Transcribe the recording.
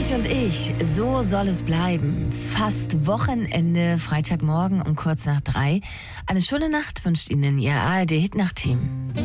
Dich und ich, so soll es bleiben. Fast Wochenende, Freitagmorgen um kurz nach 3. Eine schöne Nacht wünscht Ihnen Ihr ARD-Hit-Nacht-Team.